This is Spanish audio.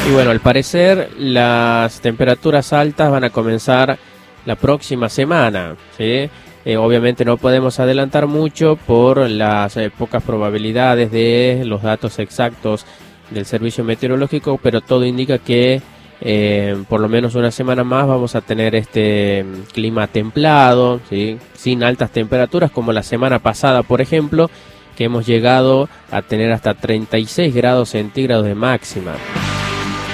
Y bueno, al parecer las temperaturas altas van a comenzar la próxima semana, ¿sí? Obviamente no podemos adelantar mucho por las pocas probabilidades de los datos exactos del servicio meteorológico, pero todo indica que por lo menos una semana más vamos a tener este clima templado, ¿sí? Sin altas temperaturas como la semana pasada, por ejemplo, que hemos llegado a tener hasta 36 grados centígrados de máxima.